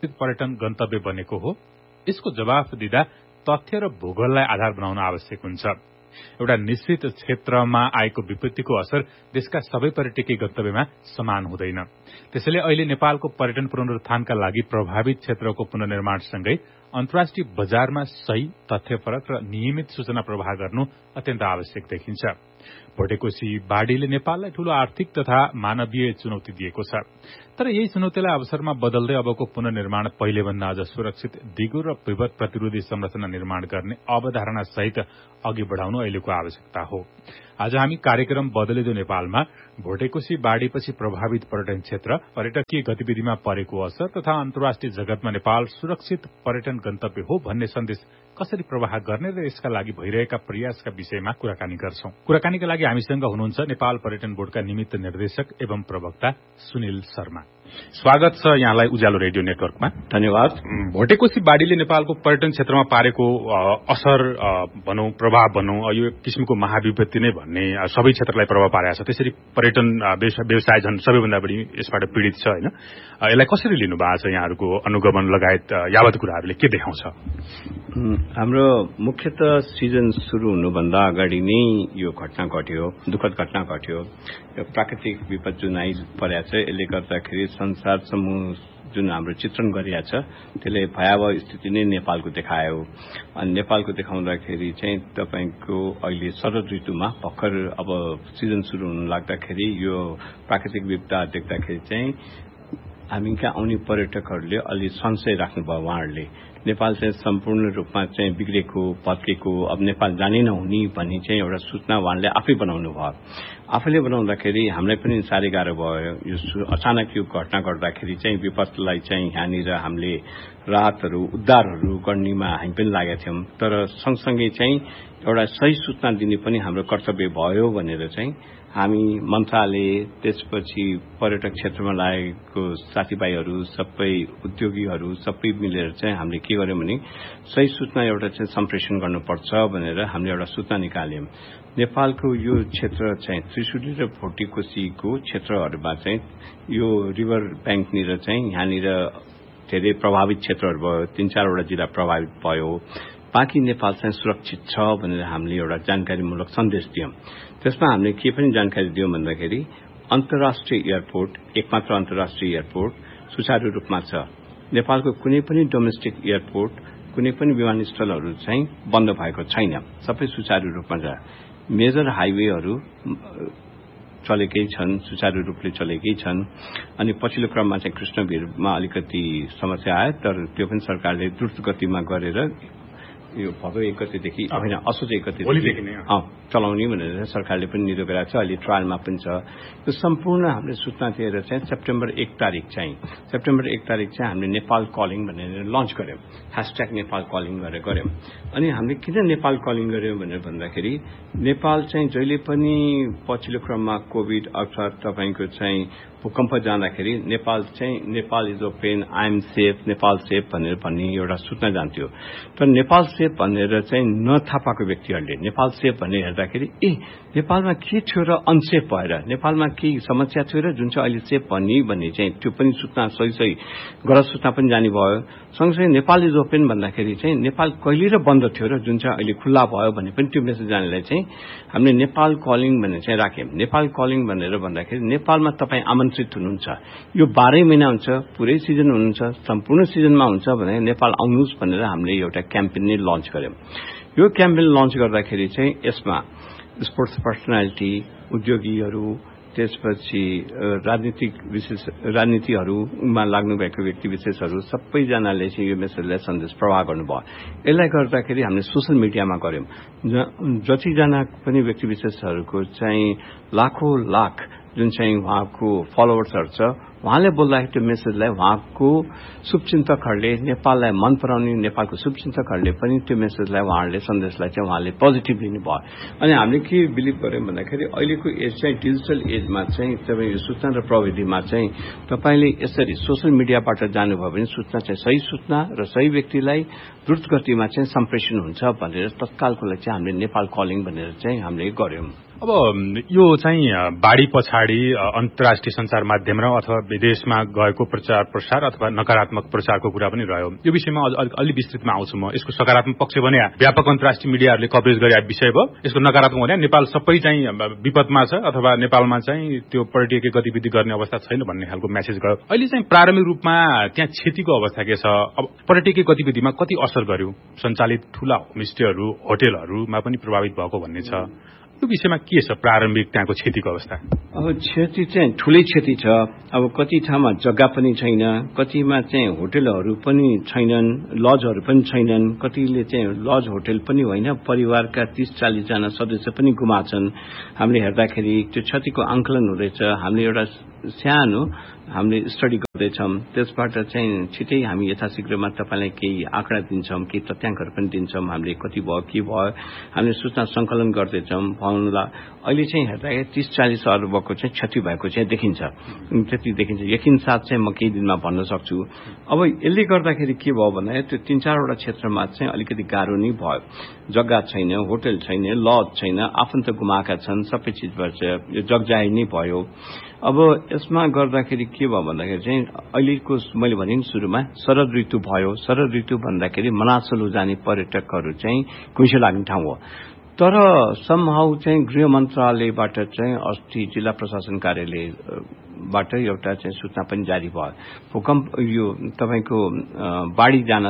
सुरक्षित पर्यटन गन्तव्य बनेको हो? यसको जवाफ दिँदा तथ्य र भूगोललाई आधार बनाउन आवश्यक हुन्छ। एउटा निश्चित क्षेत्रमा आएको विपत्तिको असर देशका सबै पर्यटकीय गन्तव्यमा समान हुँदैन। त्यसैले अहिले नेपालको पर्यटन पुनरुत्थानका लागि प्रभावित क्षेत्रको पुनर्निर्माणसँगै अन्तर्राष्ट्रिय बजारमा सही, तथ्यपरक र नियमित सूचना प्रवाह गर्नु अत्यन्त आवश्यक देखिन्छ। भोटेकोशी बाढ़ीले नेपाललाई ठूलो आर्थिक तथा मानवीय चुनौती दिएको छ। तर यही चुनौतीलाई अवसरमा बदल्दै अबको पुनर्निर्माण पहिलेभन्दा अझ सुरक्षित, दिगो र विपद प्रतिरोधी संरचना निर्माण गर्ने अवधारणा सहित अघि बढ़ाउनु अहिलेको आवश्यकता हो। आज हामी कार्यक्रम बदलिदो नेपालमा भोटेकोशी बाढ़ीपछि प्रभावित पर्यटन क्षेत्र, पर्यटकीय गतिविधिमा परेको असर तथा अन्तर्राष्ट्रिय जगतमा नेपाल सुरक्षित पर्यटन गन्तव्य हो भन्ने सन्देश कसरी प्रवाह गर्ने र यसका लागि भइरहेका प्रयासका विषयमा कुराकानी गर्छौं। कुराकानीका लागि हामीसँग हुनुहुन्छ नेपाल पर्यटन बोर्डका निमित्त निर्देशक एवं प्रवक्ता सुनिल शर्मा। स्वागत छ यहाँलाई उज्यालो रेडियो नेटवर्कमा। धन्यवाद। भोटेकोशी बाढ़ीले नेपालको पर्यटन क्षेत्रमा पारेको असर भनौं, प्रभाव भनौं, यो एक किसिमको महाविपत्ति नै भन्ने सबै क्षेत्रलाई प्रभाव पारेको छ। त्यसरी पर्यटन व्यवसाय झन् सबैभन्दा बढी यसबाट पीड़ित छ हैन। यसलाई कसरी लिनु भएको छ यहाँहरूको अनुगमन लगायत यावत कुराहरूले के देखाउँछ? हाम्रो मुख्यतः सिजन सुरु हुनुभन्दा अगाडि नै यो घटना घट्यो, दुःखद घटना घट्यो। यो प्राकृतिक विपद जुन आइपरेको छ, यसले गर्दाखेरि संसार समूह जुन हाम्रो चित्रण गरिएको छ त्यसले भयावह स्थिति नै नेपालको देखायो। अनि नेपालको देखाउँदाखेरि चाहिँ तपाईको अहिले शरद ऋतुमा भर्खर अब सिजन सुरु हुन लाग्दाखेरि यो प्राकृतिक विपदा देख्दाखेरि चाहिँ हामी कहाँ आउने पर्यटकहरूले अलि संशय राख्नुभयो। उहाँहरूले नेपाल चाहिँ सम्पूर्ण रूपमा चाहिँ बिग्रेको, भत्केको, अब नेपाल जानै नहुने भन्ने चाहिँ एउटा सूचना उहाँले आफै बनाउनु भयो। आफैले बनाउँदाखेरि हामीलाई पनि साह्रै गाह्रो भयो। यो अचानक यो घटना घट्दाखेरि चाहिँ विपदलाई चाहिँ यहाँनिर हामीले राहतहरू, उद्धारहरू गर्नेमा हामी पनि लागेका थियौं। तर सँगसँगै चाहिँ एउटा सही सूचना दिने पनि हाम्रो कर्तव्य भयो भनेर चाहिँ हामी मन्त्रालय, त्यसपछि पर्यटक क्षेत्रमा लागेको साथीभाइहरू, सबै उद्योगीहरू सबै मिलेर चाहिँ हामीले के गर्यौं भने सही सूचना एउटा चाहिँ सम्प्रेषण गर्नुपर्छ भनेर हामीले एउटा सूचना निकाल्यौं। नेपालको यो क्षेत्र चाहिँ त्रिशुली र भोटेकोशीको क्षेत्रहरूमा चाहिँ यो रिभर ब्याङ्कनिर चाहिँ यहाँनिर धेरै प्रभावित क्षेत्रहरू भयो, 3-4 वटा जिल्ला प्रभावित भयो। बाँकी नेपाल चाहिँ सुरक्षित छ भनेर हामीले एउटा जानकारीमूलक सन्देश दियौं। त्यसमा हामीले के पनि जानकारी दियौं भन्दाखेरि अन्तर्राष्ट्रिय एयरपोर्ट, एकमात्र अन्तर्राष्ट्रिय एयरपोर्ट सुचारू रूपमा छ। नेपालको कुनै पनि डोमेस्टिक एयरपोर्ट, कुनै पनि विमानस्थलहरू चाहिँ बन्द भएको छैन, सबै सुचारू रूपमा छ। मेजर हाइवेहरू चलेकै छन्, सुचारू रूपले चलेकै छन्। अनि पछिल्लो क्रममा चाहिँ कृष्णभिरमा अलिकति समस्या आयो, तर त्यो पनि सरकारले द्रुत गतिमा गरेर यो भदौ 1 गतेदेखि होइन असोज 1 गतेदेखि चलाउने भनेर सरकारले पनि निर्णय गरेको छ। अहिले ट्रायलमा पनि छ। यो सम्पूर्ण हामीले सूचना दिएर चाहिँ सेप्टेम्बर 1 तारिक चाहिँ हामीले नेपाल कलिङ भनेर लन्च गर्यौं। # नेपाल कलिङ गरेर गर्यौं। अनि हामीले किन नेपाल कलिङ गर्यौं भनेर भन्दाखेरि नेपाल चाहिँ जहिले पनि पछिल्लो क्रममा कोभिड अथवा तपाईको चाहिँ भूकम्प जाँदाखेरि Nepal is open, I am safe, Nepal safe भनेर भन्ने एउटा सूचना जान्थ्यो। तर नेपाल सेफ भनेर चाहिँ नथाहा पाएको व्यक्तिहरूले नेपाल सेफ भनेर हेर्दाखेरि नेपालमा के थियो र अनसेफ भएर नेपालमा के समस्या थियो र जुन चाहिँ अहिले सेफ भन्ने चाहिँ त्यो पनि सूचना सही गलत सूचना पनि जाने भयो। सँगसँगै नेपाल इज ओपन भन्दाखेरि चाहिँ नेपाल कहिले र बन्द थियो र जुन चाहिँ अहिले खुल्ला भयो भन्ने पनि त्यो मेसेज जानेलाई चाहिँ हामीले नेपाल कलिङ भनेर चाहिँ राख्यौं। नेपाल कलिङ भनेर भन्दाखेरि नेपालमा तपाईँ आमन्त्रित हुनुहुन्छ। यो 12 महिना हुन्छ, पुरै सिजन हुनुहुन्छ, सम्पूर्ण सिजनमा हुन्छ भने नेपाल आउनुहोस् भनेर हामीले एउटा क्याम्पेन नै लन्च गर्यौं। यो क्याम्पेन लन्च गर्दाखेरि चाहिँ यसमा स्पोर्ट्स पर्सनालिटी, उद्योगीहरू, त्यसपछि राजनीतिहरूमा लाग्नुभएको व्यक्ति विशेषहरू सबैजनाले चाहिँ यो मेसेजलाई सन्देश प्रवाह गर्नुभयो। यसलाई गर्दाखेरि हामीले सोशल मिडियामा गर्यौं। जतिजना पनि व्यक्ति विशेषहरूको चाहिँ लाखौं लाख जुन चाहिँ उहाँको फलोवर्सहरू छ, उहाँले बोल्दाखेरि त्यो मेसेजलाई उहाँको शुभचिन्तकहरूले, नेपाललाई मन पराउने नेपालको शुभचिन्तकहरूले पनि त्यो मेसेजलाई, उहाँहरूले सन्देशलाई चाहिँ उहाँले पोजिटिभ लिनुभयो। अनि हामीले के बिलिभ गर्यौं भन्दाखेरि अहिलेको एज चाहिँ डिजिटल एजमा चाहिँ तपाईँ यो सूचना र प्रविधिमा चाहिँ तपाईले यसरी सोशल मिडियाबाट जानुभयो भने सूचना चाहिँ सही सूचना र सही व्यक्तिलाई द्रुत गतिमा चाहिँ सम्प्रेषण हुन्छ भनेर तत्कालको लागि चाहिँ हामीले नेपाल कलिङ भनेर चाहिँ हामीले गर्यौं। अब यो चाहिँ बाढी पछाडि अन्तर्राष्ट्रिय सञ्चार माध्यम र अथवा विदेशमा गएको प्रचार प्रसार अथवा नकारात्मक प्रचारको कुरा पनि रह्यो। यो विषयमा अलि विस्तृतमा आउँछु म। यसको सकारात्मक पक्ष भने व्यापक अन्तर्राष्ट्रिय मिडियाहरूले कभरेज गरे विषय भयो। यसको नकारात्मक भने नेपाल सबै चाहिँ विपदमा छ अथवा नेपालमा चाहिँ त्यो पर्यटकीय गतिविधि गर्ने अवस्था छैन भन्ने खालको मेसेज गयो। अहिले चाहिँ प्रारम्भिक रूपमा त्यहाँ क्षतिको अवस्था के छ? अब पर्यटकीय गतिविधिमा कति असर गर्यो? सञ्चालित ठूला होमस्टेहरू होटलहरूमा पनि प्रभावित भएको भन्ने छ। यो विषयमा के छ प्रारम्भिक त्यहाँको क्षतिको अवस्था? अब क्षति चाहिँ ठूलै क्षति छ। अब कति ठाउँमा जग्गा पनि छैन, कतिमा चाहिँ होटलहरू पनि छैनन्, लजहरू पनि छैनन्, कतिले चाहिँ लज होटल पनि होइन परिवारका 30-40 जना सदस्य पनि गुमाछन्। हामीले हेर्दाखेरि त्यो क्षतिको आंकलन हुँदैछ। हामीले एउटा सानो हामीले स्टडी गर्दैछौँ, त्यसबाट चाहिँ छिटै हामी यथाशीघ्रमा तपाईलाई केही आँकडा दिन्छौँ, केही तथ्याङ्कहरू पनि दिन्छौँ। हामीले कति भयो के भयो हामीले सूचना संकलन गर्दैछौँ। भन्नुला अहिले चाहिँ हेर्दाखेरि 30-40 अर्बको चाहिँ क्षति भएको चाहिँ देखिन्छ। त्यति देखिन्छ। यकिन साथ चाहिँ म केही दिनमा भन्न सक्छु। अब यसले गर्दाखेरि के भयो भने त्यो 3-4 वटा क्षेत्रमा चाहिँ अलिकति गाह्रो नै भयो। जग्गा छैन, होटल छैन, लज छैन, आफन्त गुमाएका छन्, सबै चिजबाट यो जगजाहेर नै भयो। अब यसमा गर्दाखेरि के भयो भन्दाखेरि चाहिँ अहिलेको मैले भने नि सुरुमा शरद ऋतु भयो। शरद ऋतु भन्दाखेरि मनासलु जाने पर्यटकहरू चाहिँ घुइँचो लाग्ने ठाउँ हो। तर समहाउ चाहिँ गृह मन्त्रालयबाट चाहिँ अस्ति जिल्ला प्रशासन कार्यालयबाट एउटा चाहिँ सूचना पनि जारी भयो। भूकम्प यो तपाईको बाढी जान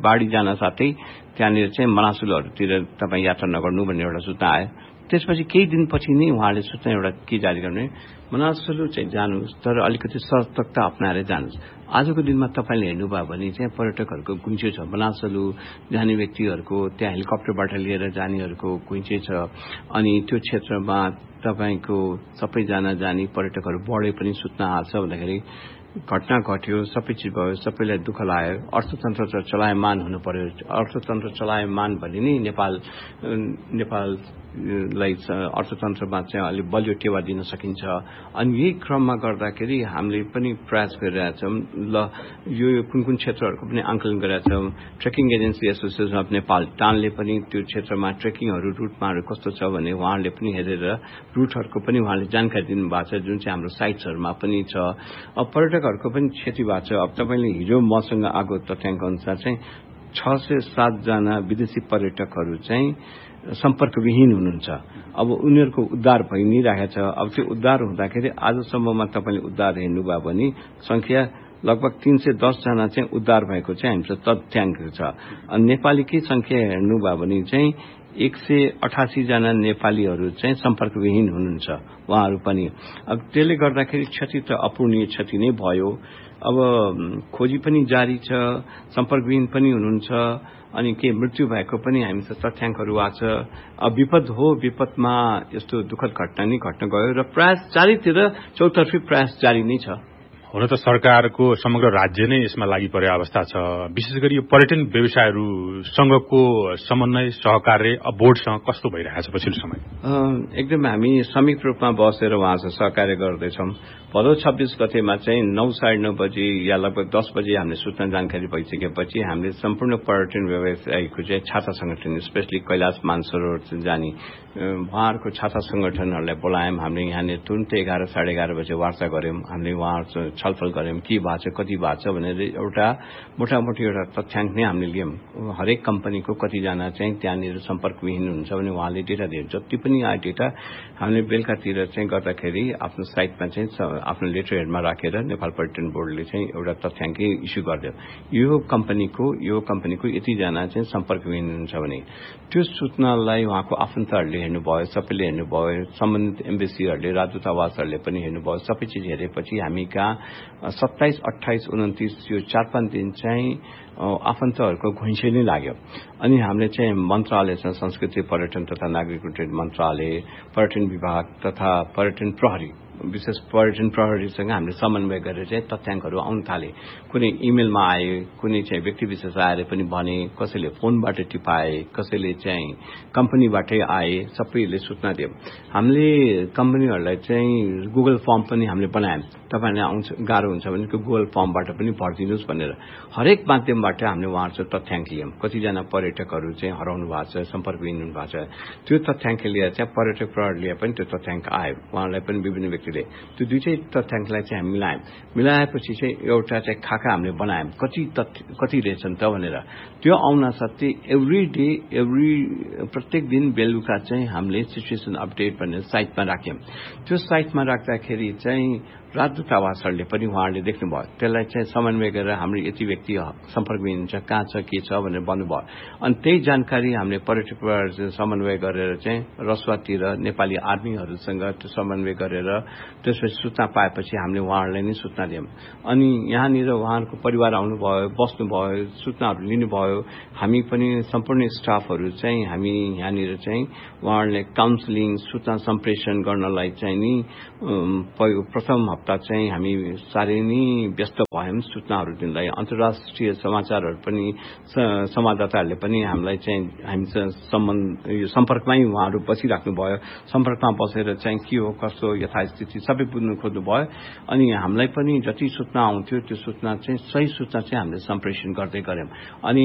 साथै त्यहाँनिर चाहिँ मनासुलहरूतिर तपाई यात्रा नगर्नु भन्ने एउटा सूचना आयो। त्यसपछि केही दिनपछि नै उहाँले सूचना एउटा के जारी गर्ने, मनासुलु चाहिँ जानुहोस् तर अलिकति सतर्कता अपनाएर जानुहोस्। आजको दिनमा तपाईले हेर्नुभयो भने चाहिँ पर्यटकहरूको घुइँचो छ। मनासुलु जाने व्यक्तिहरूको त्यहाँ हेलिकप्टरबाट लिएर जानेहरूको घुइँचो छ। अनि त्यो क्षेत्रमा तपाईको सबैजना जाने पर्यटकहरू बढे पनि सूचना आछ भन्दाखेरि घटना घट्यो, सबै चिज भयो, सबैलाई दुःख लाग्यो। अर्थतन्त्र चलायमान हुनु पर्यो। अर्थतन्त्र चलायमान भने नि नेपाललाई अर्थतन्त्रमा चाहिँ अलि बलियो टेवा दिन सकिन्छ। अनि यही क्रममा गर्दाखेरि हामीले पनि प्रयास गरिरहेछौँ। ल यो कुन कुन क्षेत्रहरूको पनि आंकलन गरिरहेछौँ। Trekking agency association of Nepal टानले पनि त्यो क्षेत्रमा ट्रेकिङहरू रुटमाहरू कस्तो छ भने उहाँहरूले पनि हेरेर रुटहरूको पनि उहाँले जानकारी दिनुभएको छ, जुन चाहिँ हाम्रो साइट्सहरूमा पनि छ। अब पर्यटकहरूको पनि क्षति भएको छ। अब तपाईले हिजो मसँग आएको तथ्याङ्क अनुसार चाहिँ 607 जना विदेशी पर्यटकहरू चाहिँ सम्पर्कविहीन हुनुहुन्छ। अब उनीहरूको उद्धार भइ नै रहेको छ। अब त्यो उद्धार हुँदाखेरि आजसम्ममा तपाईले उद्धार हेर्नुभयो भने संख्या लगभग 310 जना चाहिँ उद्धार भएको चाहिँ हामीसँग तथ्याङ्क छ। अनि नेपालीकै संख्या हेर्नुभयो भने चाहिँ 188 जना नेपालीहरू चाहिँ सम्पर्कविहीन हुनुहुन्छ उहाँहरू पनि। अब त्यसले गर्दाखेरि क्षति त अपूर्णीय क्षति नै भयो। अब खोजी पनि जारी छ, सम्पर्कविहीन पनि हुनुहुन्छ, अनि के मृत्यु भएको पनि हामीसँग तथ्याङ्कहरू आछ। अब विपद हो, विपदमा यस्तो दुःखद घटना नै घट्न गयो र प्रयास चारैतिर चौतर्फी प्रयास जारी नै छ। हुन त सरकारको समग्र राज्य नै यसमा लागि परेको अवस्था छ। विशेष गरी यो पर्यटन व्यवसायहरूसँगको समन्वय सहकार्य बोर्डसँग कस्तो भइरहेछ पछिल्लो समय? एकदम हामी संयुक्त रूपमा बसेर उहाँसँग सहकार्य गर्दैछौँ। भदौ 26 गतेमा चाहिँ 9:30 बजे या लगभग 10 बजे हामीले सूचना जानकारी भइसकेपछि हामीले सम्पूर्ण पर्यटन व्यवसायको चाहिँ छाता संगठन स्पेशली कैलाश मानसरोवर जाने उहाँहरूको छाता संगठनहरूलाई बोलायौँ। हामीले यहाँनिर तुरन्तै 11-11:30 बजे वार्ता गर्यौँ। हामीले उहाँहरूसँग छलफल गर्यौँ के भएको छ कति भएको छ भनेर एउटा मोटामोटी एउटा तथ्याङ्क नै हामीले लियौँ। हरेक कम्पनीको कतिजना चाहिँ त्यहाँनिर सम्पर्कविहीन हुन्छ भने उहाँले डेटा दिए। जति पनि आयो डेटा हामीले बेलुकातिर चाहिँ गर्दाखेरि आफ्नो साइटमा चाहिँ आफ्नो लेटर हेडमा राखेर नेपाल पर्यटन बोर्डले चाहिँ एउटा तथ्याङ्कै इस्यु गरिदियो। यो कम्पनीको यतिजना चाहिँ सम्पर्कविहीन हुन्छ भने त्यो सूचनालाई उहाँको आफन्तहरूले हेर्नुभयो, सबैले हेर्नुभयो, सम्बन्धित एम्बेसीहरूले राजदूतावासहरूले पनि हेर्नुभयो। सबै चिज हेरेपछि हामी कहाँ 27, 28, 29 यो 4-5 दिन चाहिँ आफन्तहरूको घुइँचो नै लाग्यो। अनि हामीले चाहिँ मन्त्रालयसँग संस्कृति पर्यटन तथा नागरिक उड्डयन मन्त्रालय, पर्यटन विभाग तथा पर्यटन प्रहरी विशेष पर्यटन प्रहरीसँग हामीले समन्वय गरेर चाहिँ तथ्याङ्कहरू आउन थाले। कुनै इमेलमा आए, कुनै चाहिँ व्यक्ति विशेष आएर पनि भने, कसैले फोनबाट टिपाए, कसैले चाहिँ कम्पनीबाटै आए, सबैले सूचना दियो। हामीले कम्पनीहरूलाई चाहिँ गुगल फर्म पनि हामीले बनायौँ। तपाईहरुले आउँछ गाह्रो हुन्छ भने गुगल फर्मबाट पनि भर्दिनुस् भनेर हरेक माध्यमबाट हामीले उहाँहरुसँग तथ्याङ्क लियौं। कतिजना पर्यटकहरू चाहिँ हराउनु भएको छ, सम्पर्कविहीन हुनु भएको छ, त्यो तथ्याङ्क लिएर चाहिँ पर्यटक प्रहरीले पनि त्यो तथ्याङ्क आयो। उहाँलाई पनि विभिन्न व्यक्तिले त्यो दुईटै तथ्याङ्कलाई चाहिँ हामी मिलायौं। मिलाएपछि चाहिँ एउटा चाहिँ खाका हामीले बनायौं, कति रहेछन् त भनेर। त्यो आउन साथै एभ्री डे प्रत्येक दिन बेलुका चाहिँ हामीले सिचुएसन अपडेट भनेर साइटमा राख्यौं। त्यो साइटमा राख्दाखेरि चाहिँ राजदूतावासहरूले पनि उहाँहरूले देख्नुभयो। त्यसलाई चाहिँ समन्वय गरेर हाम्रो यति व्यक्ति सम्पर्कविहीन छ, कहाँ छ, के छ भनेर भन्नुभयो। अनि त्यही जानकारी हामीले पर्यटकहरू समन्वय गरेर चाहिँ रसुवातिर नेपाली आर्मीहरूसँग त्यो समन्वय गरेर त्यसपछि सूचना पाएपछि हामीले उहाँहरूलाई नै सूचना दियौं। अनि यहाँनिर उहाँहरूको परिवार आउनुभयो, बस्नुभयो, सूचनाहरू लिनुभयो। हामी पनि सम्पूर्ण स्टाफहरू चाहिँ हामी यहाँनिर चाहिँ उहाँहरूले काउन्सिलिङ, सूचना सम्प्रेषण गर्नलाई चाहिँ नि प्रथम हप्ता चाहिँ हामी साह्रै नै व्यस्त भयौं सूचनाहरू दिनलाई। अन्तर्राष्ट्रिय समाचारहरू पनि संवाददाताहरूले पनि हामीलाई चाहिँ हामीसँग सम्पर्कमै उहाँहरू बसिराख्नु भयो। सम्पर्कमा बसेर चाहिँ के हो, कस्तो यथास्थिति सबै बुझ्नु खोज्नु भयो। अनि हामीलाई पनि जति सूचना आउँथ्यो त्यो सूचना चाहिँ सही सूचना चाहिँ हामीले सम्प्रेषण गर्दै गयौं। अनि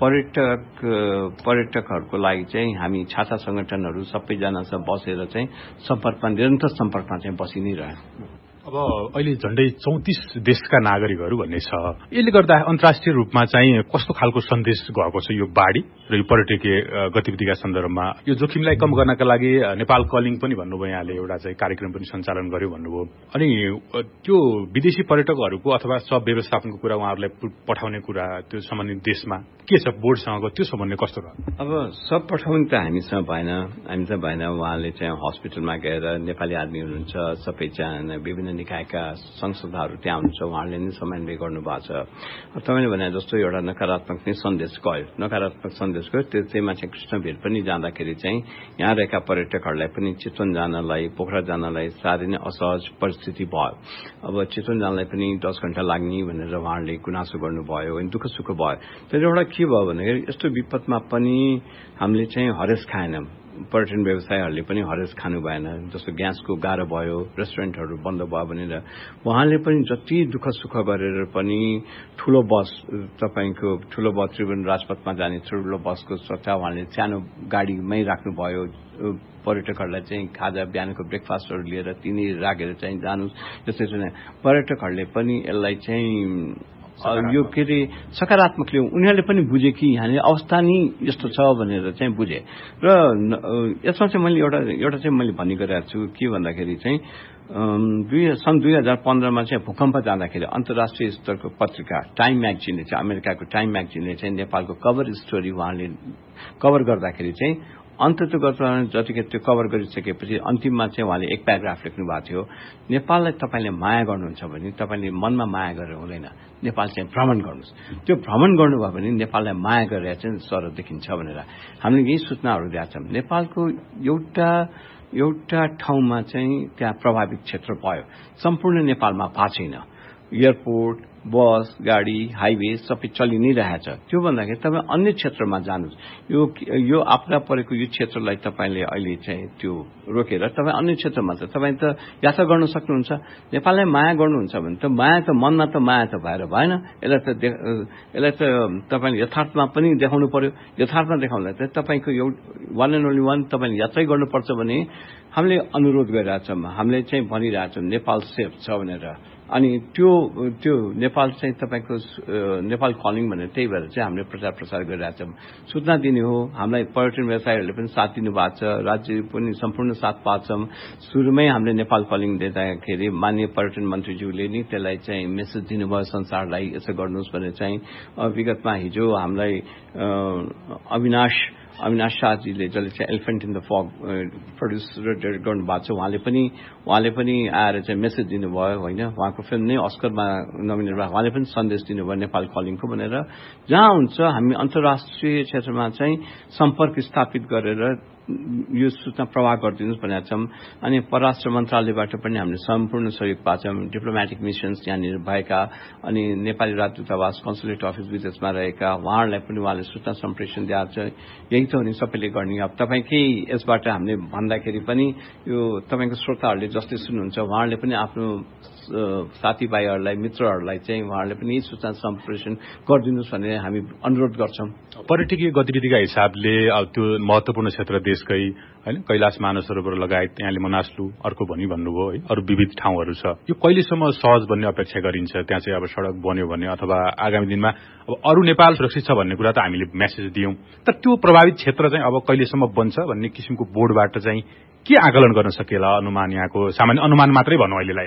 पर्यटकहरूको लागि चाहिँ हामी छाता संगठनहरू सबैजनासँग बसेर चाहिँ निरन्तर सम्पर्कमा चाहिँ बसि नै रह्यौं। अब अहिले झण्डै 34 देशका नागरिकहरू भन्ने छ। यसले गर्दा अन्तर्राष्ट्रिय रूपमा चाहिँ कस्तो खालको सन्देश गएको छ यो बाढी र यो पर्यटकीय गतिविधिका सन्दर्भमा? यो जोखिमलाई कम गर्नका लागि नेपाल कलिङ पनि भन्नुभयो, यहाँले एउटा चाहिँ कार्यक्रम पनि सञ्चालन गर्यो भन्नुभयो। अनि त्यो विदेशी पर्यटकहरूको अथवा सब व्यवस्थापनको कुरा उहाँहरूलाई पठाउने कुरा त्यो सम्बन्धित देशमा के छ, बोर्डसँगको त्यो सम्बन्ध कस्तो छ? अब सब पठाउने त हामीसँग भएन। उहाँले चाहिँ हस्पिटलमा गएर नेपाली आदमी हुनुहुन्छ, सबैजना विभिन्न निकायका संस्थाहरू त्यहाँ हुनुहुन्छ, उहाँहरूले नै समन्वय गर्नुभएको छ। तपाईँले भने जस्तो एउटा नकारात्मक नै सन्देश गयो, नकारात्मक सन्देश गयो। त्यसैमा चाहिँ कृष्णभिर पनि जाँदाखेरि चाहिँ यहाँ रहेका पर्यटकहरूलाई पनि चितवन जानलाई, पोखरा जानलाई साह्रै नै असहज परिस्थिति भयो। अब चितवन जानलाई पनि 10 घण्टा लाग्ने भनेर उहाँहरूले गुनासो गर्नुभयो, अनि दुःख सुख भयो। तर एउटा के भयो भन्दाखेरि यस्तो विपदमा पनि हामीले चाहिँ हरेस खाएनौं। पर्यटन व्यवसायहरूले पनि हरेस खानु भएन। जस्तो ग्यासको गाह्रो भयो, रेस्टुरेन्टहरू बन्द भयो भनेर उहाँले पनि जति दुःख सुख गरेर पनि ठूलो बस, तपाईको ठूलो बस त्रिभुवन राजपथमा जाने ठूलो बसको सट्टा उहाँले सानो गाडीमै राख्नुभयो। पर्यटकहरूलाई चाहिँ खाजा, बिहानको ब्रेकफास्टहरू लिएर तिनी राखेर चाहिँ जानु। जस्तै पर्यटकहरूले पनि यसलाई चाहिँ यो के अरे सकारात्मकले उनीहरूले पनि बुझे कि यहाँले अवस्था नै यस्तो छ भनेर चाहिँ बुझे। र यसमा चाहिँ मैले एउटा चाहिँ मैले भन्ने गरेको छु के भन्दाखेरि चाहिँ सन् 2015मा चाहिँ भूकम्प जाँदाखेरि अन्तर्राष्ट्रिय स्तरको पत्रिका टाइम म्यागजिनले चाहिँ, अमेरिकाको टाइम म्यागजिनले चाहिँ नेपालको कभर स्टोरी उहाँले कभर गर्दाखेरि चाहिँ अन्ततगत जतिखेर त्यो कभर गरिसकेपछि अन्तिममा चाहिँ उहाँले एक प्याराग्राफ लेख्नु भएको थियो, नेपाललाई तपाईँले माया गर्नुहुन्छ भने तपाईँले मनमा माया गरेर हुँदैन, नेपाल चाहिँ भ्रमण गर्नुहोस्। त्यो भ्रमण गर्नुभयो भने नेपाललाई माया गरेर चाहिँ सर देखिन्छ भनेर हामीले यही सूचनाहरू दिएका छौँ। नेपालको एउटा ठाउँमा चाहिँ त्यहाँ प्रभावित क्षेत्र भयो, सम्पूर्ण नेपालमा भएको छैन। एयरपोर्ट, बस, गाडी, हाइवे सबै चलि नै रहेछ। त्यो भन्दाखेरि तपाईँ अन्य क्षेत्रमा जानुहोस्। यो आपदा परेको यो क्षेत्रलाई तपाईँले अहिले चाहिँ त्यो रोकेर तपाईँ अन्य क्षेत्रमा छ तपाईँ त यात्रा गर्न सक्नुहुन्छ। नेपाललाई माया गर्नुहुन्छ भने त माया त मनमा त माया त भएर भएन। यसलाई त तपाईँले यथार्थमा पनि देखाउनु पर्यो। यथार्थमा देखाउनलाई त तपाईँको वान एन्ड ओन्ली वान तपाईँले यात्रै गर्नुपर्छ भने हामीले अनुरोध गरिरहेछौँ, हामीले चाहिँ भनिरहेछौँ नेपाल सेफ छ भनेर। अनि त्यो नेपाल चाहिँ तपाईँको नेपाल कलिङ भनेर त्यही भएर चाहिँ हामीले प्रचार प्रसार गरिरहेछौँ। सूचना दिने हो। हामीलाई पर्यटन व्यवसायहरूले पनि साथ दिनु भएको छ, राज्य पनि सम्पूर्ण साथ पाएको छौँ। सुरुमै हामीले नेपाल कलिङ दिँदाखेरि माननीय पर्यटन मन्त्रीज्यूले नि त्यसलाई चाहिँ मेसेज दिनुभयो संसारलाई, यसो गर्नुहोस् भनेर चाहिँ। विगतमा हिजो हामीलाई अविनाश शाहजीले जसले चाहिँ एलिफेन्ट इन द फग प्रड्युस गर्नु भएको छ, उहाँले पनि आएर चाहिँ मेसेज दिनुभयो होइन। उहाँको फिल्म नै अस्करमा नोमिनेट भयो। उहाँले पनि सन्देश दिनुभयो नेपाल कलिङको भनेर। जहाँ हुन्छ हामी अन्तर्राष्ट्रिय क्षेत्रमा चाहिँ सम्पर्क स्थापित गरेर यो सूचना प्रवाह गरिदिनुहोस् भनेका छौँ। अनि परराष्ट्र मन्त्रालयबाट पनि हामीले सम्पूर्ण सहयोग पाएको छौँ। डिप्लोमेटिक मिसन्स यहाँनिर भएका अनि नेपाली राजदूतावास कन्सुलेट अफिस विदेशमा रहेका उहाँहरूलाई पनि उहाँले सूचना सम्प्रेषण दिएको छ। यही त हो नि सबैले गर्ने। अब तपाईँकै यसबाट हामीले भन्दाखेरि पनि यो तपाईँको श्रोताहरूले जस्तै सुन्नुहुन्छ उहाँहरूले पनि आफ्नो साथीभाइहरूलाई मित्रहरूलाई चाहिँ उहाँहरूले पनि यही सूचना सम्प्रेषण गरिदिनुहोस् भनेर हामी अनुरोध गर्छौँ। पर्यटकीय गतिविधिका हिसाबले अब त्यो महत्वपूर्ण क्षेत्र देशकै हैन कैलाश मानसरोवर लगायत यहाँले मनासलु अर्को भनी भन्नुभयो है अरू विविध ठाउँहरू छ। यो कहिलेसम्म सहज बन्ने अपेक्षा गरिन्छ? त्यहाँ चाहिँ अब सडक बन्यो भने अथवा आगामी दिनमा अब अरू नेपाल सुरक्षित छ भन्ने कुरा त हामीले मेसेज दियौं, तर त्यो प्रभावित क्षेत्र चाहिँ अब कहिलेसम्म बन्छ भन्ने किसिमको बोर्डबाट चाहिँ के आकलन गर्न सकिएला? अनुमान यहाँको सामान्य अनुमान मात्रै भनौँ अहिलेलाई।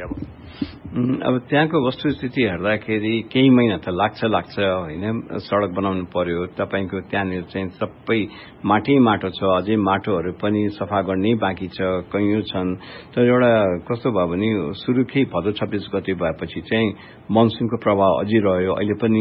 अब त्यहाँको वस्तुस्थिति हेर्दाखेरि केही महिना त लाग्छ होइन। सडक बनाउनु पर्यो, तपाईँको त्यहाँनिर चाहिँ सबै माटो छ, अझै माटोहरू पनि सफा गर्नै बाँकी छ, कैयौं छन्। तर एउटा कस्तो भयो भने सुरुकै भदौ 26 गते भएपछि चाहिँ मनसुनको प्रभाव अझै रह्यो। अहिले पनि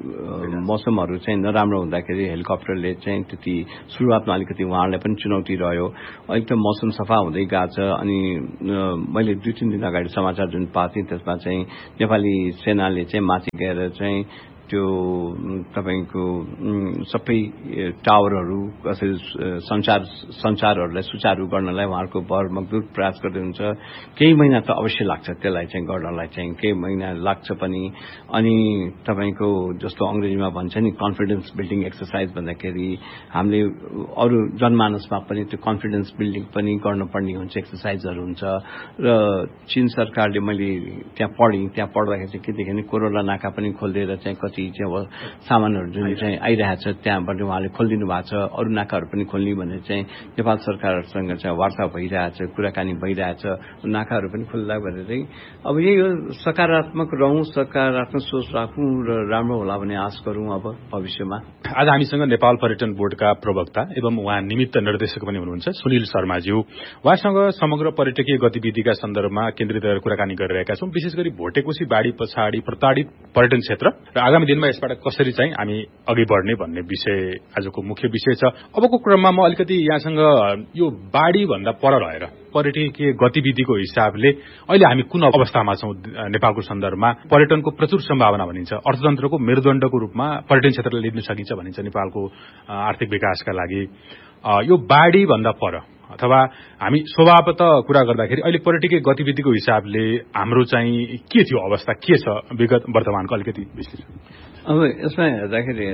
मौसमहरू चाहिँ नराम्रो हुँदाखेरि हेलिकप्टरले चाहिँ त्यति सुरुवातमा अलिकति उहाँहरूलाई पनि चुनौती रह्यो। अहिले त मौसम सफा हुँदै गएको छ। अनि मैले 2-3 दिन अगाडि समाचार जुन पाएको थिएँ त्यसमा चाहिँ नेपाली सेनाले चाहिँ माथि गएर चाहिँ त्यो तपाईको सबै टावरहरू कसरी सञ्चारहरूलाई सुचारू गर्नलाई उहाँहरूको भरमग्दुर प्रयास गर्दै हुन्छ। केही महिना त अवश्य लाग्छ त्यसलाई चाहिँ गर्नलाई चाहिँ केही महिना लाग्छ पनि। अनि तपाईको जस्तो अंग्रेजीमा भन्छ नि कन्फिडेन्स बिल्डिङ एक्सरसाइज भन्दाखेरि हामीले अरू जनमानसमा पनि त्यो कन्फिडेन्स बिल्डिङ पनि गर्नुपर्ने हुन्छ, एक्सरसाइजहरू हुन्छ। र चीन सरकारले मैले त्यहाँ पढ्दाखेरि चाहिँ के देखेँ भने कोरोना नाका पनि खोलिदिएर चाहिँ कति चाहिँ सामानहरू जुन चाहिँ आइरहेछ त्यहाँबाट उहाँले खोलिदिनु भएको छ। अरू नाकाहरू पनि खोल्ने भनेर चाहिँ नेपाल सरकारसँग चाहिँ वार्ता भइरहेछ, कुराकानी भइरहेछ, नाकाहरू पनि खोल्दा भनेर चाहिँ अब यही हो, सकारात्मक रहौं, सकारात्मक सोच राखौं र राम्रो होला भन्ने आश गरौं अब भविष्यमा। आज हामीसँग नेपाल पर्यटन बोर्डका प्रवक्ता एवं उहाँ निमित्त निर्देशक पनि हुनुहुन्छ सुनिल शर्माज्यू। उहाँसँग समग्र पर्यटकीय गतिविधिका सन्दर्भमा केन्द्रित गरेर कुराकानी गरिरहेका छौं। विशेष गरी भोटेकोशी बाढी पछाडि प्रताडित पर्यटन क्षेत्र र आगामी दिनमा यसबाट कसरी चाहिँ हामी अघि बढ्ने भन्ने विषय आजको मुख्य विषय छ। अबको क्रममा म अलिकति यहाँसँग यो बाढी भन्दा पर रहेर पर्यटकीय गतिविधिको हिसाबले अहिले हामी कुन अवस्थामा छौं नेपालको सन्दर्भमा? पर्यटनको प्रचुर सम्भावना भनिन्छ, अर्थतन्त्रको मेरुदण्डको रूपमा पर्यटन क्षेत्रलाई लिन सकिन्छ भनिन्छ नेपालको आर्थिक विकासका लागि। यो बाढी भन्दा पर अथवा हामी स्वभावतः कुरा गर्दाखेरि अहिले पर्यटकीय गतिविधिको हिसाबले हाम्रो चाहिँ के थियो अवस्था, के छ विगत वर्तमानको अलिकति विश्लेषण? अब यसमा हेर्दाखेरि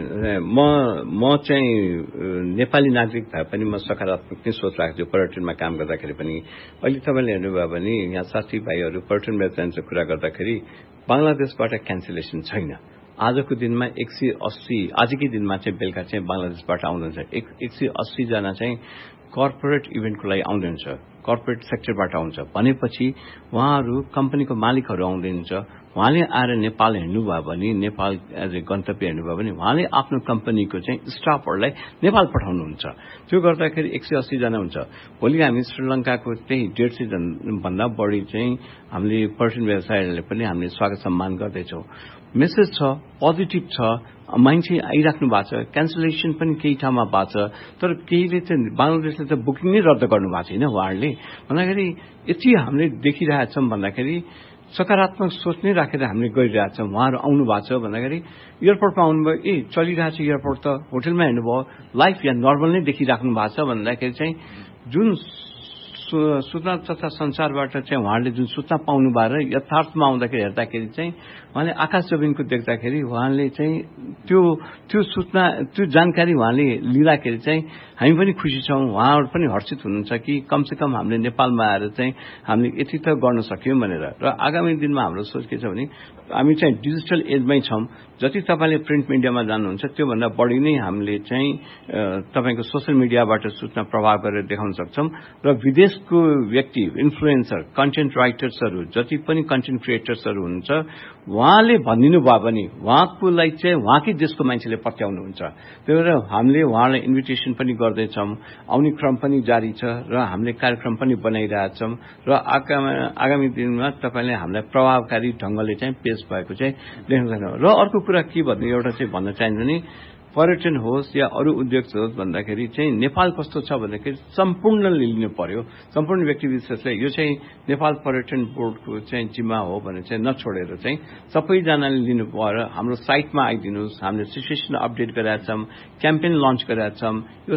म चाहिँ नेपाली नागरिक भए पनि म सकारात्मक नै सोच राख्छु पर्यटनमा काम गर्दाखेरि पनि। अहिले तपाईँले हेर्नुभयो भने यहाँ साथीभाइहरू पर्यटन व्यवसायको कुरा गर्दाखेरि बंगलादेशबाट क्यान्सलेसन छैन। आजको दिनमा 180 आजकै दिनमा चाहिँ बेलुका चाहिँ बंगलादेशबाट आउँदैछ 180 जना चाहिँ कर्पोरेट इभेन्टको लागि आउँदैछ, कर्पोरेट सेक्टरबाट आउँछ भनेपछि उहाँहरू कम्पनीको मालिकहरू आउँदैछ। उहाँले आएर नेपाल हेर्नुभयो भने, नेपाल एज ए गन्तव्य हेर्नुभयो भने उहाँले आफ्नो कम्पनीको चाहिँ स्टाफहरूलाई नेपाल पठाउनुहुन्छ। त्यो गर्दाखेरि 180 जना हुन्छ। भोलि हामी श्रीलंकाको त्यही 150 भन्दा बढी चाहिँ हामीले पर्यटन व्यवसायीहरूले पनि हामीले स्वागत सम्मान गर्दैछौँ। मेसेज छ, पोजिटिभ छ, मान्छे आइराख्नु भएको छ। क्यान्सलेसन पनि केही ठाउँमा भएको छ, तर केहीले चाहिँ बंगलादेशले त बुकिङ नै रद्द गर्नु भएको छैन उहाँहरूले। भन्दाखेरि यति हामीले देखिरहेछौँ भन्दाखेरि सकारात्मक सोच नै राखेर हामीले गरिरहेछौँ। उहाँहरू आउनु भएको छ भन्दाखेरि एयरपोर्टमा आउनुभयो, चलिरहेछ एयरपोर्ट त, होटलमा हेर्नुभयो लाइफ या नर्मल नै देखिराख्नु भएको छ भन्दाखेरि चाहिँ जुन सूचना तथा संचारबाट चाहिँ उहाँहरूले जुन सूचना पाउनु भएर यथार्थमा आउँदाखेरि हेर्दाखेरि चाहिँ उहाँले आकाश जमिनको देख्दाखेरि उहाँले चाहिँ त्यो सूचना त्यो जानकारी उहाँले लिँदाखेरि चाहिँ हामी पनि खुसी छौँ, उहाँहरू पनि हर्षित हुनुहुन्छ कि कमसेकम हामीले नेपालमा आएर चाहिँ हामीले यति त गर्न सक्यौँ भनेर। र आगामी दिनमा हाम्रो सोच के छ भने हामी चाहिँ डिजिटल एजमै छौँ। जति तपाईँले प्रिन्ट मिडियामा जानुहुन्छ त्योभन्दा बढी नै हामीले चाहिँ तपाईँको सोसियल मिडियाबाट सूचना प्रभाव गरेर देखाउन सक्छौँ। र विदेशको व्यक्ति, इन्फ्लुएन्सर, कन्टेन्ट राइटर्सहरू, जति पनि कन्टेन्ट क्रिएटर्सहरू हुनुहुन्छ उहाँले भनिदिनु भयो भने उहाँकोलाई चाहिँ उहाँकै देशको मान्छेले पत्याउनुहुन्छ। त्यही भएर हामीले उहाँलाई इन्भिटेसन पनि गर्दैछौँ। आउने क्रम पनि जारी छ र हामीले कार्यक्रम पनि बनाइरहेछौँ। र आगामी दिनमा तपाईँले हामीलाई प्रभावकारी ढंगले चाहिँ पेश फेस भएको चाहिँ देख्न सक्छौँ। र अर्को कुरा के भन्नु एउटा चाहिँ भन्न चाहिन्छ भने पर्यटन होस् या अरू उद्योग होस् भन्दाखेरि चाहिँ नेपाल कस्तो छ भन्दाखेरि सम्पूर्णले लिनु पर्यो। सम्पूर्ण व्यक्ति विशेषले यो चाहिँ नेपाल पर्यटन बोर्डको चाहिँ जिम्मा हो भने चाहिँ नछोडेर चाहिँ सबैजनाले लिनु पर्यो। हाम्रो साइटमा आइदिनुहोस्, हामीले सिचुएसन अपडेट गरेका छौँ, क्याम्पेन लन्च गरेका छौँ। यो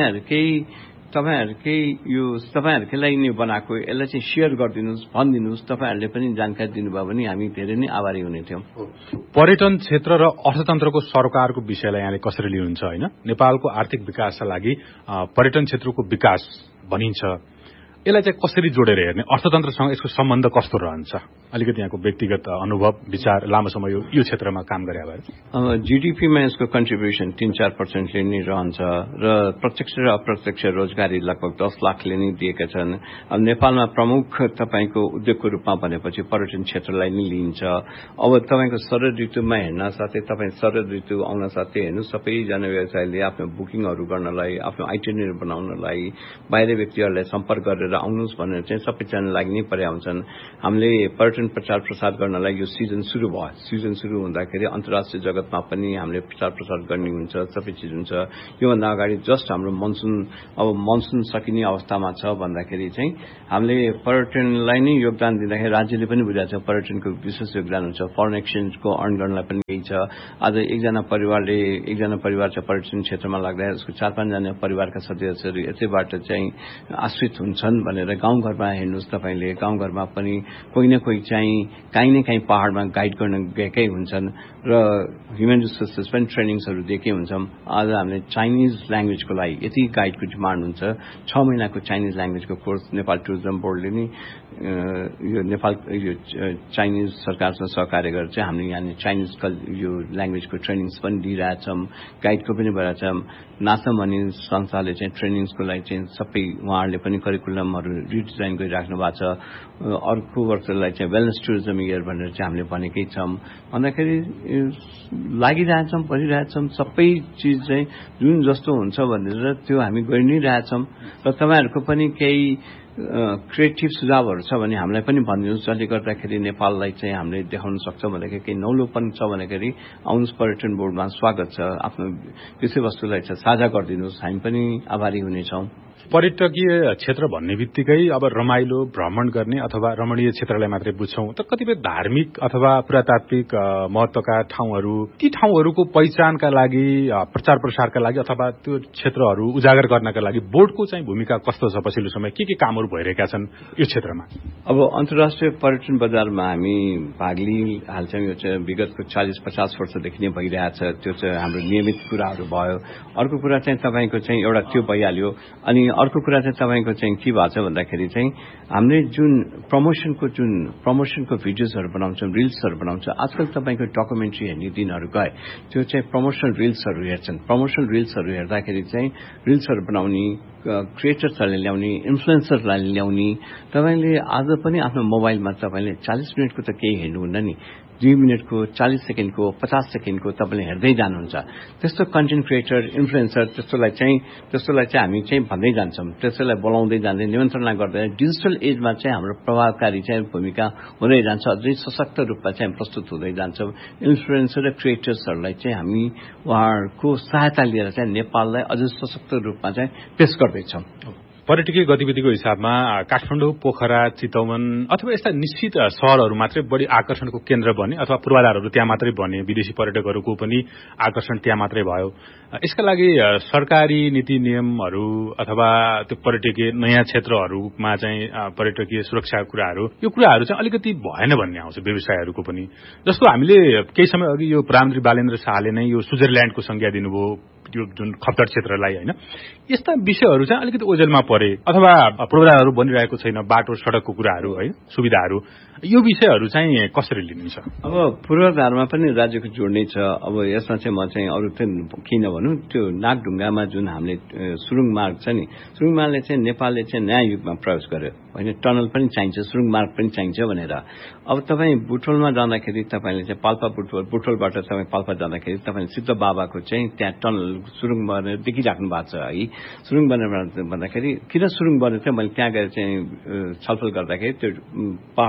तपाईँहरूकै लागि नै बनाएको, यसलाई चाहिँ सेयर गरिदिनुहोस्, भनिदिनुहोस्। तपाईँहरूले पनि जानकारी दिनुभयो भने हामी धेरै नै आभारी हुने थियौँ। पर्यटन क्षेत्र र अर्थतन्त्रको सरोकारको विषयलाई यहाँले कसरी लिनुहुन्छ होइन? नेपालको आर्थिक विकासका लागि पर्यटन क्षेत्रको विकास भनिन्छ, यसलाई चाहिँ कसरी जोडेर हेर्ने, अर्थतन्त्रसँग यसको सम्बन्ध कस्तो रहन्छ? अलिकति यहाँको व्यक्तिगत अनुभव विचार, लामो समय यो क्षेत्रमा काम गरे भएर। जीडीपीमा यसको कन्ट्रिब्युसन 3-4% नै रहन्छ र प्रत्यक्ष र अप्रत्यक्ष रोजगारी लगभग 10 लाखले नै दिएका छन्। अब नेपालमा प्रमुख तपाईँको उद्योगको रूपमा भनेपछि पर्यटन क्षेत्रलाई नै लिइन्छ। अब तपाईँको शरद ऋतुमा हेर्न साथै तपाईँ शरद ऋतु आउन साथै हेर्नु सबैजना व्यवसायले आफ्नो बुकिङहरू गर्नलाई, आफ्नो आइटिनरी बनाउनलाई, बाहिर व्यक्तिहरूलाई सम्पर्क गरेर आउनुहोस् भनेर चाहिँ सबैजना लागि नै परे आउँछन्। हामीले पर्यटन प्रचार प्रसार गर्नलाई यो सिजन सुरु भयो। सिजन सुरु हुँदाखेरि अन्तर्राष्ट्रिय जगतमा पनि हामीले प्रचार प्रसार गर्ने हुन्छ, सबै चिज हुन्छ। योभन्दा अगाडि जस्ट हाम्रो मनसुन सकिने अवस्थामा छ भन्दाखेरि चाहिँ हामीले पर्यटनलाई नै योगदान दिँदाखेरि राज्यले पनि बुझाएको छ पर्यटनको विशेष योगदान हुन्छ। फरेन एक्सचेन्जको अर्न गर्नलाई पनि यही छ। आज एकजना परिवार चाहिँ पर्यटन क्षेत्रमा लाग्दा उसको 4-5 जना परिवारका सदस्यहरू यसैबाट चाहिँ आश्रित हुन्छन् भनेर गाउँघरमा हेर्नुहोस् तपाईँले। गाउँघरमा पनि कोही न कोही चाहिँ काहीँ न काहीँ पहाडमा गाइड गर्न गएकै हुन्छन् र ह्युमन रिसोर्सेस पनि ट्रेनिङ्सहरू दिएकै हुन्छौँ। आज हामीले चाइनिज ल्याङ्ग्वेजको लागि यति गाइडको डिमान्ड हुन्छ। 6 महिनाको चाइनिज ल्याङ्ग्वेजको कोर्स नेपाल टुरिज्म बोर्डले नै यो चाइनिज सरकारसँग सहकार्य गरेर चाहिँ हामीले यहाँ चाइनिज यो ल्याङ्ग्वेजको ट्रेनिङ्स पनि दिइरहेछौँ, गाइडको पनि भइरहेछौँ। नासम भन्ने संस्थाले चाहिँ ट्रेनिङ्सको लागि चाहिँ सबै उहाँहरूले पनि करिकुलमहरू रिडिजाइन गरिराख्नु भएको छ। अर्को वर्षलाई चाहिँ वेलनेस टुरिज्म इयर भनेर चाहिँ हामीले भनेकै छौँ। भन्दाखेरि लागिरहेछौँ, परिरहेछौँ। सबै चिज चाहिँ जुन जस्तो हुन्छ भनेर त्यो हामी गरि नै रहेछौँ। र तपाईँहरूको पनि केही क्रिएटिभ सुझावहरू छ भने हामीलाई पनि भनिदिनुहोस्, जसले गर्दाखेरि नेपाललाई चाहिँ हामीले देखाउन सक्छौँ भनेदेखि केही नौलोपन छ भनेखेरि आउनुहोस्, पर्यटन बोर्डमा स्वागत छ। आफ्नो विषयवस्तुलाई चाहिँ साझा गरिदिनुहोस्, हामी पनि आभारी हुनेछौँ। पर्यटकीय क्षेत्र भन्ने बित्तिकै अब रमाइलो भ्रमण गर्ने अथवा रमणीय क्षेत्रलाई मात्रै बुझ्छौं त कतिपय धार्मिक अथवा पुरातात्विक महत्त्वका ठाउँहरू, ती ठाउँहरूको पहिचानका लागि, प्रचार प्रसारका लागि अथवा त्यो क्षेत्रहरू उजागर गर्नका लागि बोर्डको चाहिँ भूमिका कस्तो छ? पछिल्लो समय के कामहरू भइरहेका छन् यो क्षेत्रमा? अब अन्तर्राष्ट्रिय पर्यटन बजारमा हामी भाग लिइहाल्छौँ। यो चाहिँ विगतको 40-50 वर्षदेखि नै भइरहेछ। त्यो चाहिँ हाम्रो नियमित कुराहरू भयो। अर्को कुरा चाहिँ तपाईँको चाहिँ एउटा त्यो भइहाल्यो। अनि अर्को कुरा चाहिँ तपाईँको चाहिँ के भएको छ भन्दाखेरि चाहिँ हामीले जुन प्रमोसनको भिडियोजहरू बनाउँछौँ, रिल्सहरू बनाउँछौँ। आजकल तपाईँको डकुमेन्ट्री हेर्ने दिनहरू गए, त्यो चाहिँ प्रमोसनल रिल्सहरू हेर्छन्। प्रमोसनल रिल्सहरू हेर्दाखेरि चाहिँ रिल्सहरू बनाउने, क्रिएटर्सहरूले ल्याउने, इन्फ्लुएन्सरलाई ल्याउने। तपाईँले आज पनि आफ्नो मोबाइलमा तपाईँले 40 मिनटको त केही हेर्नुहुन्न नि, 2 मिनटको, 40 सेकेन्डको, 50 सेकेन्डको तपाईँले हेर्दै जानुहुन्छ। त्यस्तो कन्टेन्ट क्रिएटर, इन्फ्लुएन्सर त्यस्तोलाई चाहिँ हामी चाहिँ भन्दै जान्छौँ, त्यसैलाई बोलाउँदै जाँदै नियन्त्रणा गर्दै डिजिटल एजमा चाहिँ हाम्रो प्रभावकारी चाहिँ भूमिका हुँदै जान्छ। अझै सशक्त रूपमा चाहिँ प्रस्तुत हुँदै जान्छौँ। इन्फ्लुएन्सर र क्रिएटर्सहरूलाई चाहिँ हामी उहाँहरूको सहायता लिएर चाहिँ नेपाललाई अझै सशक्त रूपमा चाहिँ पेश गर्दैछौँ। पर्यटकीय गतिविधिको हिसाबमा काठमाडौँ, पोखरा, चितवन अथवा यस्ता निश्चित शहरहरू मात्रै बढी आकर्षणको केन्द्र बने अथवा पूर्वाधारहरू त्यहाँ मात्रै बने, विदेशी पर्यटकहरूको पनि आकर्षण त्यहाँ मात्रै भयो। यसका लागि सरकारी नीति नियमहरू अथवा त्यो पर्यटकीय नयाँ क्षेत्रहरूमा चाहिँ पर्यटकीय सुरक्षाको कुराहरू, यो कुराहरू चाहिँ अलिकति भएन भन्ने आउँछ व्यवसायहरूको पनि। जस्तो हामीले केही समय अघि यो प्रधानमन्त्री बालेन्द्र शाहले नै यो स्विजरल्याण्डको संज्ञा दिनुभयो यो जुन खप्तर क्षेत्रलाई, होइन? यस्ता विषयहरू चाहिँ अलिकति ओझेलमा परे अथवा पूर्वाधारहरू बनिरहेको छैन, बाटो सड़कको कुराहरू, है, सुविधाहरू, यो विषयहरू चाहिँ कसरी लिनुहुन्छ? अब पूर्वाधारमा पनि राज्यको जोड्नै छ। अब यसमा चाहिँ म चाहिँ अरू किन भनौँ, त्यो नागढुङ्गामा जुन हामीले सुरुङ मार्ग छ नि, सुरुङ मार्गले चाहिँ नेपालले चाहिँ नयाँ युगमा प्रवेश गर्यो, होइन? टनल पनि चाहिन्छ, सुरुङ मार्ग पनि चाहिन्छ भनेर। अब तपाईँ बुटोलमा जाँदाखेरि तपाईँले चाहिँ पाल्पा बुटोलबाट तपाईँ पाल्पा जाँदाखेरि तपाईँले सिद्ध बाबाको चाहिँ त्यहाँ टनल सुरुङ बनेर देखिराख्नु भएको छ, है? सुरुङ बनेर भन्दाखेरि किन सुरुङ बनेको थियो, मैले त्यहाँ गएर चाहिँ छलफल गर्दाखेरि त्यो पहाडको बाटो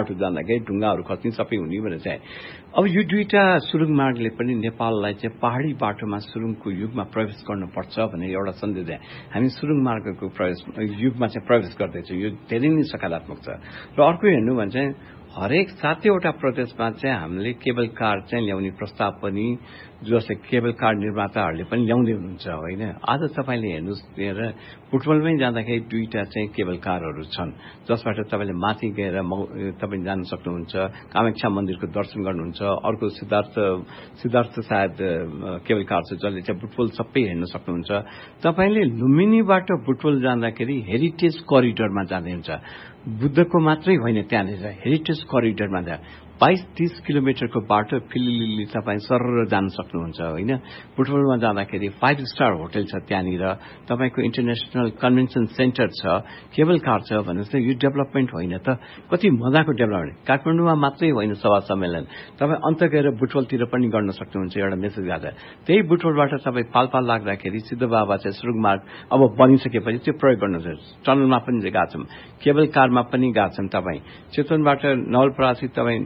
बाटो जाँदाखेरि ढुङ्गाहरू खस्ने सबै हुने भनेर चाहिँ अब यो दुईटा सुरुङ मार्गले पनि नेपाललाई चाहिँ पहाडी बाटोमा सुरुङको युगमा प्रवेश गर्नुपर्छ भनेर एउटा सन्देश दिए। हामी सुरुङ मार्गको युगमा चाहिँ प्रवेश गर्दैछौँ। यो धेरै नै सकारात्मक छ। र अर्को हेर्नु भने चाहिँ हरेक 7वटा प्रदेशमा चाहिँ हामीले केबल कार चाहिँ ल्याउने प्रस्ताव पनि जस्तै केबल कार निर्माताहरूले पनि ल्याउँदै हुनुहुन्छ होइन। आज तपाईँले हेर्नुहोस् बुटवलमै जाँदाखेरि 2टा चाहिँ केबल कारहरू छन् जसबाट तपाईँले माथि गएर तपाईँ जान सक्नुहुन्छ, कामाख्या मन्दिरको दर्शन गर्नुहुन्छ। अर्को सिद्धार्थ सायद केबल कार छ जसले चाहिँ बुटवल सबै हेर्न सक्नुहुन्छ। तपाईँले लुम्बिनीबाट बुटवल जाँदाखेरि हेरिटेज करिडोरमा जाँदै हुन्छ। बुद्धको मात्रै होइन, त्यहाँनिर हेरिटेज करिडोरमा 22-30 किलोमिटरको बाटो फिलिली तपाईँ सरर जान सक्नुहुन्छ होइन। बुटवलमा जाँदाखेरि 5 स्टार होटल छ, त्यहाँनिर तपाईँको इन्टरनेसनल कन्भेन्सन सेन्टर छ, केबल कार छ भनेपछि यो डेभलपमेन्ट होइन त, कति मजाको डेभलपमेन्ट। काठमाडौँमा मात्रै होइन सभा सम्मेलन, तपाईँ अन्त गएर बुटवलतिर पनि गर्न सक्नुहुन्छ। एउटा मेसेज गर्दा त्यही बुटवलबाट तपाईँ पाल्पाल लाग्दाखेरि सिद्ध बाबा चाहिँ सुरुङ मार्ग अब बनिसकेपछि त्यो प्रयोग गर्नुहुन्छ। टनलमा पनि गएको छौँ, केबल कारमा पनि गएको छौँ। तपाईँ चितवनबाट नवलपरासी तपाईँ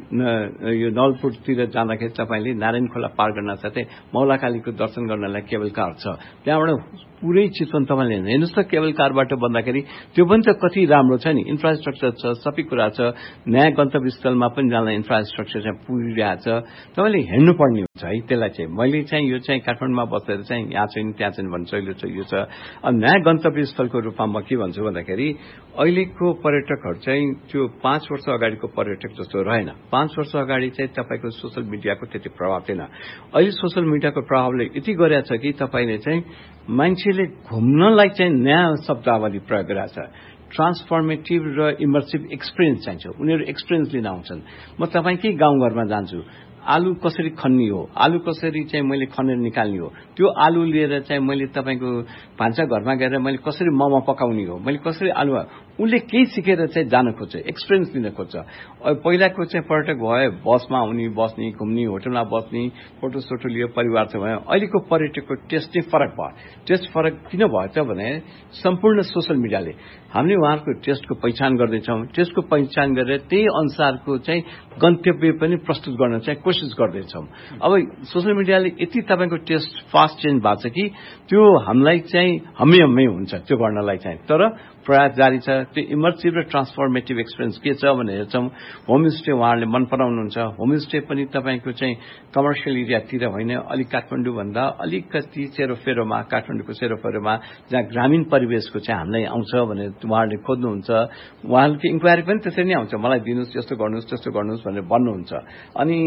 यो नवलपुरतिर जाँदाखेरि तपाईँले नारायण खोला पार गर्न साथै मौलाकालीको दर्शन गर्नलाई केबल कार छ। त्यहाँबाट पुरै चितवन तपाईँले हेर्नुहोस् त केबल कारबाट भन्दाखेरि त्यो पनि त कति राम्रो छ नि, इन्फ्रास्ट्रक्चर छ, सबै कुरा छ। नयाँ गन्तव्य स्थलमा पनि जाँदा इन्फ्रास्ट्रक्चर चाहिँ पुगिरहेछ। तपाईँले हेर्नुपर्ने हुन्छ है त्यसलाई चाहिँ। मैले चाहिँ यो चाहिँ काठमाडौँमा बसेर चाहिँ यहाँ छैन त्यहाँ छैन भन्छ, अहिले चाहिँ यो छ। अब नयाँ गन्तव्य स्थलको रूपमा म के भन्छु भन्दाखेरि अहिलेको पर्यटकहरू चाहिँ त्यो 5 वर्ष अगाडिको पर्यटक जस्तो रहेन। 5 वर्ष अगाडि चाहिँ तपाईँको सोसल मिडियाको त्यति प्रभाव थिएन। अहिले सोसल मिडियाको प्रभावले यति गरेछ कि तपाईँले चाहिँ मान्छेले घुम्नलाई चाहिँ नयाँ शब्दावली प्रयोग गरेछ। ट्रान्सफर्मेटिभ र इमर्सिभ एक्सपिरियन्स चाहिन्छ। उनीहरू एक्सपिरियन्स लिन आउँछन्। म तपाईँकै गाउँघरमा जान्छु, आलु कसरी खन्ने हो, आलु कसरी चाहिँ मैले खनेर निकाल्ने हो, त्यो आलु लिएर चाहिँ मैले तपाईँको भान्सा घरमा गएर मैले कसरी मोमो पकाउने हो, मैले कसरी आलु, उसले केही सिकेर चाहिँ जान खोज्छ, एक्सपिरियन्स लिन खोज्छ। पहिलाको चाहिँ पर्यटक भयो बसमा आउने, बस्ने, घुम्ने, होटलमा बस्ने, फोटो सोटो लियो, परिवार छ भयो। अहिलेको पर्यटकको टेस्ट चाहिँ फरक भयो। टेस्ट फरक किन भयो त भने सम्पूर्ण सोसल मिडियाले हामीले उहाँहरूको टेस्टको पहिचान गर्दैछौँ। टेस्टको पहिचान गरेर त्यही अनुसारको चाहिँ गन्तव्य पनि प्रस्तुत गर्न चाहिँ कोसिस गर्दैछौँ। अब सोसल मिडियाले यति तपाईँको टेस्ट फास्ट चेन्ज भएको छ कि त्यो हामीलाई चाहिँ हमै हुन्छ त्यो गर्नलाई चाहिँ। तर प्रयास जारी छ। त्यो इमर्सिभ र ट्रान्सफर्मेटिभ एक्सपिरियन्स के छ भनेर हेर्छौँ। होमस्टे उहाँहरूले मन पराउनुहुन्छ। होमस्टे पनि तपाईँको चाहिँ कमर्सियल एरियातिर होइन, अलिक काठमाडौँभन्दा अलिकति सेरोफेरोमा, काठमाडौँको सेरोफेरोमा जहाँ ग्रामीण परिवेशको चाहिँ हामीलाई आउँछ भनेर उहाँहरूले खोज्नुहुन्छ। उहाँहरूको इन्क्वायरी पनि त्यसरी नै आउँछ, मलाई दिनुहोस्, यस्तो गर्नुहोस्, त्यस्तो गर्नुहोस् भनेर भन्नुहुन्छ। अनि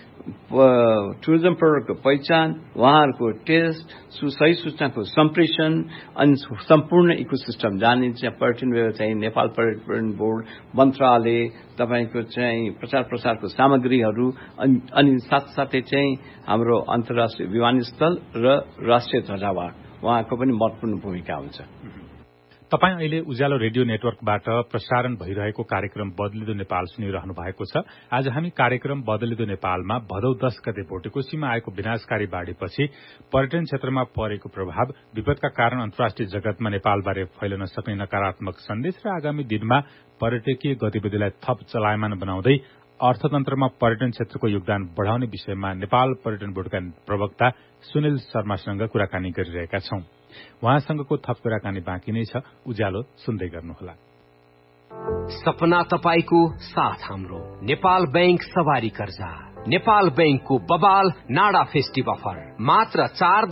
टुरिज्म प्रोडक्टको पहिचान, उहाँहरूको टेस्ट, सही सूचनाको सम्प्रेषण अनि सम्पूर्ण इकोसिस्टम जाने चाहिँ पर्यटन व्यवसाय, नेपाल पर्यटन बोर्ड, मन्त्रालय, तपाईँको चाहिँ प्रचार प्रसारको सामग्रीहरू अनि साथसाथै चाहिँ हाम्रो अन्तर्राष्ट्रिय विमानस्थल र राष्ट्रिय ध्वजावाहक उहाँको पनि महत्वपूर्ण भूमिका हुन्छ। तपाईँ अहिले उज्यालो रेडियो नेटवर्कबाट प्रसारण भइरहेको कार्यक्रम बदलिदो नेपाल सुनिरहनु भएको छ। आज हामी कार्यक्रम बदलिदो नेपालमा भदौ 10 गते भोटेकोसीमा आएको विनाशकारी बाढ़ीपछि पर्यटन क्षेत्रमा परेको प्रभाव, विपदका कारण अन्तर्राष्ट्रिय जगतमा नेपालबारे फैलन सक्ने नकारात्मक सन्देश र आगामी दिनमा पर्यटकीय गतिविधिलाई थप चलायमान बनाउँदै अर्थतन्त्रमा पर्यटन क्षेत्रको योगदान बढ़ाउने विषयमा नेपाल पर्यटन बोर्डका प्रवक्ता सुनिल शर्मासँग कुराकानी गरिरहेका छौं। उहाँसँगको थप कुराकानी बाँकी नै छ, उज्यालो सुन्दै गर्नुहोला। सपना तपाईको साथ हाम्रो नेपाल बैंक सवारी कर्जा, नेपाल बैंकको बबाल नाडा फेस्टिभ अफर मात्र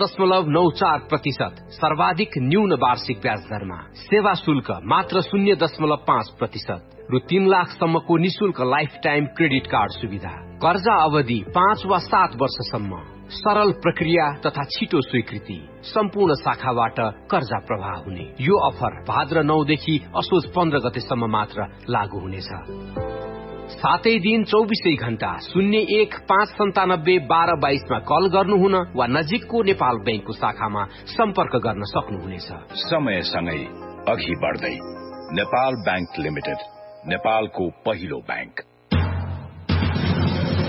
4.94% सर्वाधिक न्यून वार्षिक ब्याज दरमा, सेवा शुल्क मात्र 0.5% रु 3 लाखसम्मको निशुल्क लाइफ टाइम क्रेडिट कार्ड सुविधा, कर्जा अवधि 5 वा 7 वर्षसम्म, सरल प्रक्रिया तथा छिटो स्वीकृति, सम्पूर्ण शाखाबाट कर्जा प्रवाह हुने। यो अफर भाद्र 9 देखि असोज 15 गतेसम्म मात्र लागू हुनेछ। सातै दिन 24 घण्टा 01-597-1222 मा कल गर्नुहुन वा नजिकको नेपाल बैंकको शाखामा सम्पर्क गर्न सक्नुहुनेछ। समयसँगै अघि बढ्दै नेपाल बैंक लिमिटेड, नेपालको पहिलो बैंक।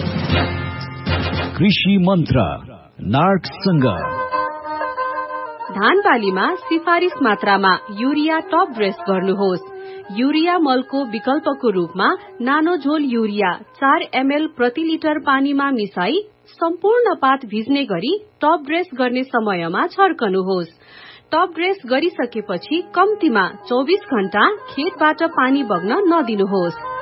कृषि मन्त्र नार्कसँग धान बालीमा सिफारिस मात्रामा युरिया टप ड्रेस गर्नुहोस्। युरिया मलको विकल्पको रूपमा नानो झोल युरिया 4 ml प्रति लिटर पानीमा मिसाई सम्पूर्ण पात भिज्ने गरी टप ड्रेस गर्ने समयमा छर्कनुहोस्। टप ड्रेस गरिसकेपछि कम्तीमा 24 घण्टा खेतबाट पानी बग्न नदिनुहोस्।